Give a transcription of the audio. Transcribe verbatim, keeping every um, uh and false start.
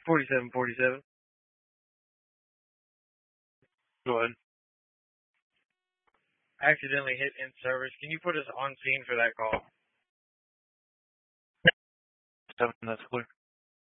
forty-seven forty-seven. Go ahead. Accidentally hit end service. Can you put us on scene for that call? Seven, that's clear.